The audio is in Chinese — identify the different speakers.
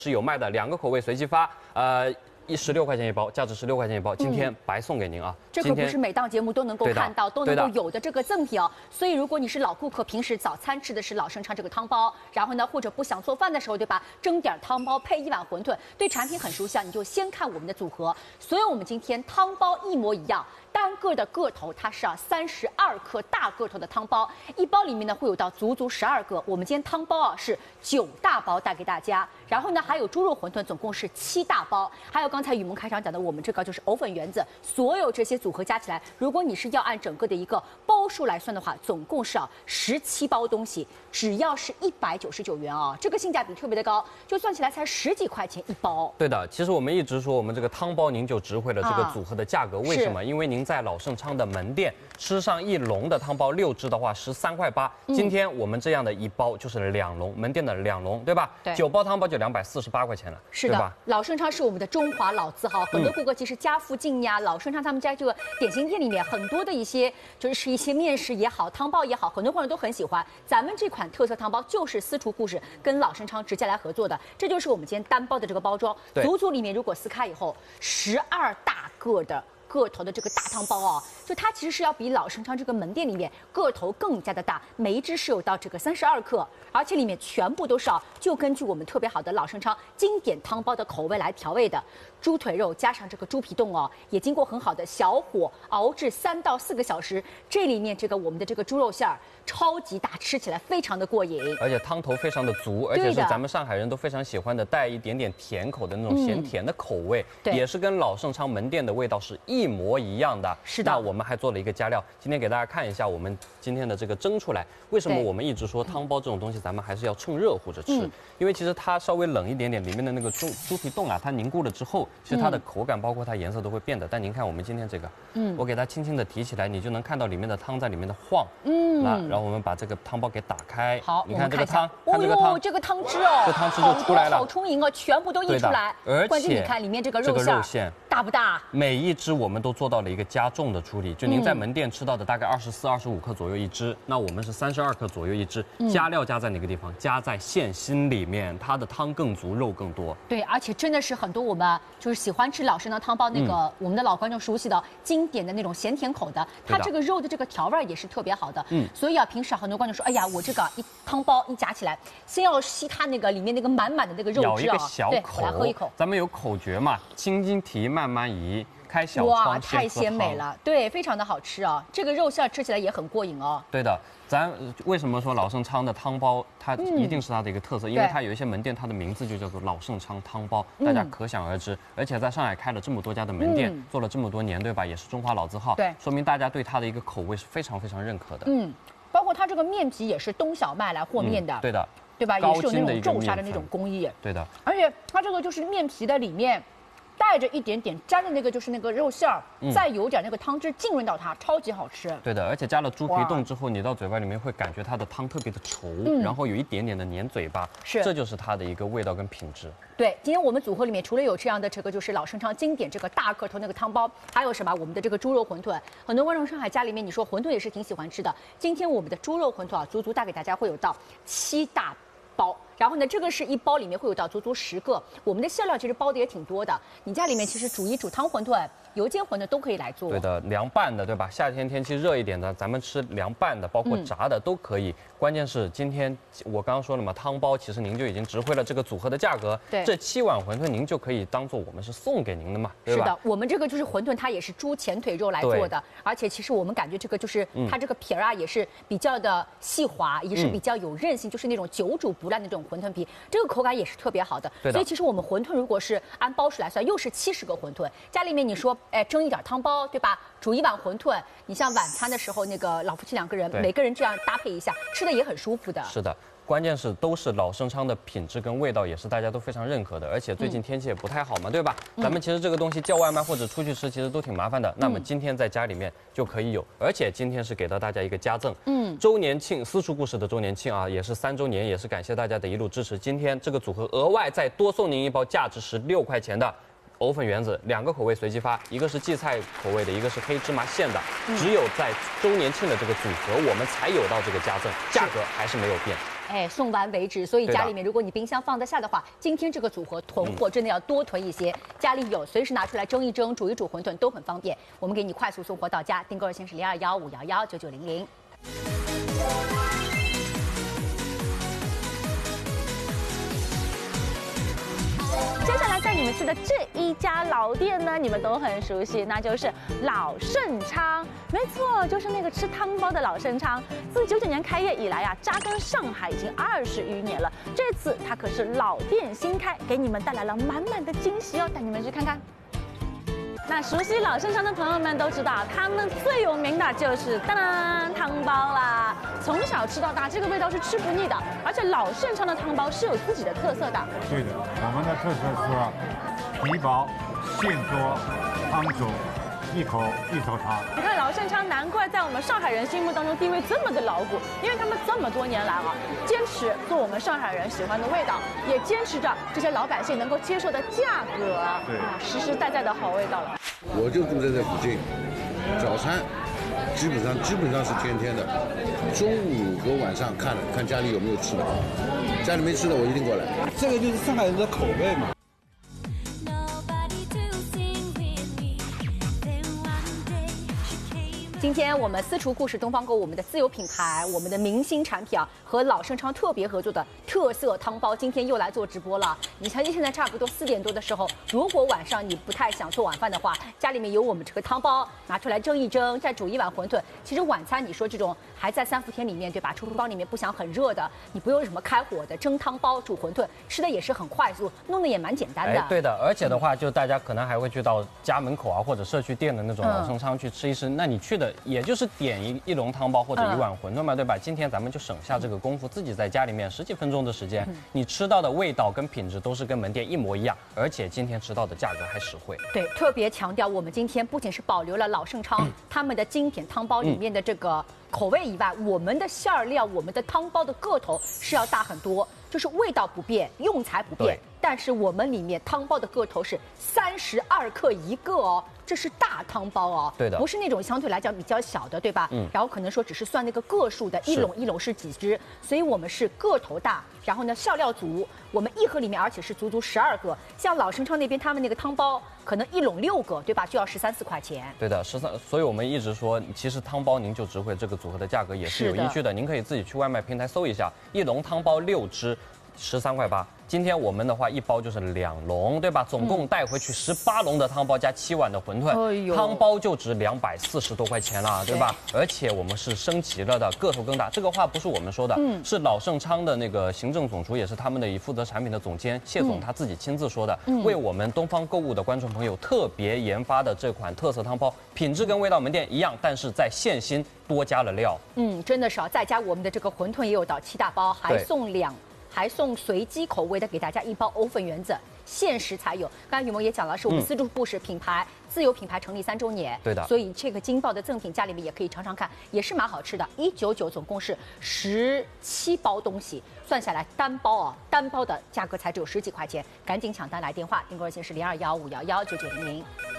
Speaker 1: 是有卖的，2个口味随机发，16块钱一包，价值16块钱一包，今天白送给您啊！
Speaker 2: 这可不是每档节目都能够看到、都能够有的这个赠品哦。所以如果你是老顾客，平时早餐吃的是老盛昌这个汤包，然后呢，或者不想做饭的时候，对吧？蒸点汤包配1碗馄饨，对产品很熟悉啊，你就先看我们的组合。所以我们今天汤包一模一样。 单个的个头它是32克大个头的汤包，一包里面呢会有到足12个。我们今天汤包啊是9大包带给大家，然后呢还有猪肉馄饨，总共是7大包，还有刚才雨萌开场讲的我们这个就是藕粉圆子，所有这些组合加起来，如果你是要按整个的一个包数来算的话，总共是17包东西，只要是199元啊，这个性价比特别的高，就算起来才10几块钱一包。对
Speaker 1: 的，其实我们一直说我们这个汤包您就值回了这个组合的价格，为什么？因为您 在老盛昌的门店吃上1笼的汤包6只的话13块8，今天我们这样的一包就是2笼，门店的2笼，对吧？对，9包汤包就248块钱了，
Speaker 2: 是的，对吧？老盛昌是我们的中华老字号，很多顾客其实家附近呀，老盛昌他们家这个点心店里面很多的一些就是一些面食也好，汤包也好，很多朋友都很喜欢。咱们这款特色汤包就是私厨故事跟老盛昌直接来合作的，这就是我们今天单包的这个包装，组里面如果撕开以后，12大个的 个头的这个大汤包啊，就它其实是要比老盛昌这个门店里面个头更加的大，每一只是有到这个32克，而且里面全部都是就根据我们特别好的老盛昌经典汤包的口味来调味的，猪腿肉加上这个猪皮冻哦，也经过很好的小火熬制3到4个小时，这里面这个我们的这个猪肉馅儿超级大，吃起来非常的过瘾，
Speaker 1: 而且汤头非常的足，而且是咱们上海人都非常喜欢的带一点点甜口的那种咸甜的口味，也是跟老盛昌门店的味道是一模一样的。是的，那我们还做了一个加料，今天给大家看一下我们今天的这个蒸出来。为什么我们一直说汤包这种东西咱们还是要趁热乎着吃？因为其实它稍微冷一点点，里面的那个猪皮冻啊，它凝固了之后，其实它的口感包括它颜色都会变的。但您看我们今天这个，我给它轻轻的提起来，你就能看到里面的汤在里面的晃。然后我们把这个汤包给打开。好，你看这个汤，看这个汤，
Speaker 2: 这个汤汁哦，
Speaker 1: 这汤汁就出来了，
Speaker 2: 好充盈哦，全部都溢出来。
Speaker 1: 而且
Speaker 2: 关键你看里面这个肉馅大不大？
Speaker 1: 每一只我们都做到了一个加重的处理，就您在门店吃到的大概24、25克左右一只，那我们是32克左右一只。加料加在哪个地方？加在馅心里面，它的汤更足，肉更多。对，
Speaker 2: 而且真的是很多我们就是喜欢吃老盛昌汤包那个我们的老观众熟悉的经典的那种咸甜口的，它这个肉的这个调味也是特别好的。所以平时很多观众说，哎呀，我这个汤包一夹起来，先要吸它那个里面那个满满的那个肉汁
Speaker 1: 咬一个小口，
Speaker 2: 来喝一口。
Speaker 1: 咱们有口诀嘛，轻轻提，慢慢移。 开小窗，
Speaker 2: 哇，太鲜美了，对，非常的好吃啊！这个肉馅吃起来也很过瘾哦。
Speaker 1: 对的，咱为什么说老盛昌的汤包它一定是它的一个特色？因为它有一些门店，它的名字就叫做老盛昌汤包，大家可想而知。而且在上海开了这么多家的门店，做了这么多年，对吧？也是中华老字号，对，说明大家对它的一个口味是非常非常认可的。
Speaker 2: 包括它这个面皮也是冬小麦来和面的，
Speaker 1: 对的，
Speaker 2: 对吧？也是有那种皱纱的那种工艺，
Speaker 1: 对的。
Speaker 2: 而且它这个就是面皮的里面 带着一点点沾的那个就是那个肉馅儿，再有点那个汤汁浸润到它，超级好吃。对
Speaker 1: 的，而且加了猪皮冻之后，你到嘴巴里面会感觉它的汤特别的稠，然后有一点点的粘嘴巴，这就是它的一个味道跟品质。
Speaker 2: 对，今天我们组合里面除了有这样的这个就是老盛昌经典这个大个头那个汤包，还有什么？我们的这个猪肉馄饨，很多观众上海家里面你说馄饨也是挺喜欢吃的。今天我们的猪肉馄饨足足带给大家会有到7大包。 然后呢，这个是一包里面会有到足足10个。我们的馅料其实包的也挺多的，你家里面其实煮一煮汤馄饨、油煎馄饨都可以来做。
Speaker 1: 对的，凉拌的，对吧？夏天天气热一点的，咱们吃凉拌的，包括炸的都可以。关键是今天我刚刚说了嘛，汤包其实您就已经值回了这个组合的价格。对，这7碗馄饨您就可以当做我们是送给您的嘛，对吧？
Speaker 2: 是的，我们这个就是馄饨，它也是猪前腿肉来做的，而且其实我们感觉这个就是它这个皮儿也是比较的细滑，也是比较有韧性，就是那种久煮不烂的那种馄饨皮，这个口感也是特别好的。所以其实我们馄饨如果是按包数来算，又是70个馄饨，家里面你说蒸一点汤包，对吧？煮一碗馄饨，你像晚餐的时候那个老夫妻2个人，每个人这样搭配一下，吃的也很舒服的。
Speaker 1: 是的。 关键是都是老盛昌的品质跟味道，也是大家都非常认可的。而且最近天气也不太好嘛，对吧？咱们其实这个东西叫外卖或者出去吃，其实都挺麻烦的。那么今天在家里面就可以有，而且今天是给到大家一个加赠，周年庆私厨故事的周年庆啊，也是3周年，也是感谢大家的一路支持。今天这个组合额外再多送您一包价值16块钱的 藕粉圆子2个口味随机发，一个是荠菜口味的，一个是黑芝麻馅的。只有在周年庆的这个组合，我们才有到这个加赠，价格还是没有变。
Speaker 2: 送完为止。所以家里面如果你冰箱放得下的话，今天这个组合囤货真的要多囤一些，家里有随时拿出来蒸一蒸、煮一煮馄饨都很方便。我们给你快速送货到家，订购热线是0215119900。接下来带你们去的这一家老店呢，你们都很熟悉，那就是老盛昌。没错，就是那个吃汤包的老盛昌。自99年开业以来啊，扎根上海已经20余年了。这次它可是老店新开，给你们带来了满满的惊喜哦，带你们去看看。那熟悉老盛昌的朋友们都知道，他们最有名的就是当当汤包啦。从小吃到大，这个味道是吃不腻的。而且老盛昌的汤包是有自己的特色的。
Speaker 3: 对的，我们的特色是皮薄、馅多、汤足，一口一头汤。
Speaker 2: 你看老盛昌，难怪在我们上海人心目当中地位这么的牢固，因为他们这么多年来啊，坚持做我们上海人喜欢的味道，也坚持着这些老百姓能够接受的价格，
Speaker 3: 对，
Speaker 2: 实实在在的好味道了。
Speaker 4: 我就住在这附近，早餐基本上是天天的，中午和晚上看家里有没有吃的，家里没吃的我一定过来。
Speaker 5: 这个就是上海人的口味嘛。
Speaker 2: 今天我们私厨故事东方购物，我们的自有品牌，我们的明星产品啊，和老盛昌特别合作的特色汤包，今天又来做直播了。你瞧，现在差不多4点多的时候，如果晚上你不太想做晚饭的话，家里面有我们这个汤包，拿出来蒸一蒸，再煮一碗馄饨。其实晚餐你说这种还在3伏天里面，对吧？厨房里面不想很热的，你不用什么开火的蒸汤包、煮馄饨，吃的也是很快速，弄得也蛮简单的。
Speaker 1: 对的，而且的话，就大家可能还会去到家门口啊或者社区店的那种老盛昌去吃一吃，那你去的也就是点一笼汤包或者一碗馄饨嘛，对吧？今天咱们就省下这个功夫，自己在家里面10几分钟的时间，你吃到的味道跟品质都是跟门店一模一样，而且今天吃到的价格还实惠。
Speaker 2: 对，特别强调，我们今天不仅是保留了老盛昌他们的经典汤包里面的这个口味以外，我们的馅儿料、我们的汤包的个头是要大很多，就是味道不变，用材不变，但是我们里面汤包的个头是32克一个哦，这是大汤包哦，
Speaker 1: 对的，
Speaker 2: 不是那种相对来讲比较小的，对吧？然后可能说只是算那个个数的，一笼是几只，所以我们是个头大，然后呢馅料足，我们一盒里面而且是足12个，像老盛昌那边他们那个汤包可能一笼6个，对吧？就要13、14块钱。
Speaker 1: 对的，13，所以我们一直说，其实汤包您就值回这个组合的价格也是有依据的，您可以自己去外卖平台搜一下，一笼汤包6只，13块8。今天我们的话一包就是2笼，对吧？总共带回去18笼的汤包加7碗的馄饨，汤包就值240多块钱了，对吧？而且我们是升级了的，个头更大。这个话不是我们说的，是老盛昌的那个行政总厨，也是他们的负责产品的总监谢总他自己亲自说的，为我们东方购物的观众朋友特别研发的这款特色汤包，品质跟味道门店一样，但是在馅心多加了料。真的是啊，再加我们的这个馄饨也有到7大包，还送随机口味的给大家1包藕粉圆子，限时才有。刚才雨萌也讲了，是我们私厨故事品牌自有品牌成立3周年，对的，
Speaker 2: 所以这个劲爆的赠品家里面也可以尝尝看，也是蛮好吃的。199总共是17包东西，算下来单包的价格才只有10几块钱，赶紧抢单来电话，订购热线是0215119900。